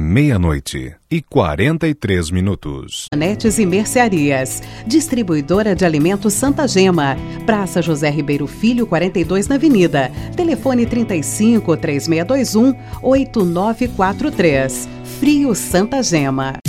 meia-noite e 43 minutos. Netes e Mercearias, distribuidora de alimentos Santa Gema, Praça José Ribeiro Filho, 42 na Avenida, telefone 35 3621 8943. Frio Santa Gema.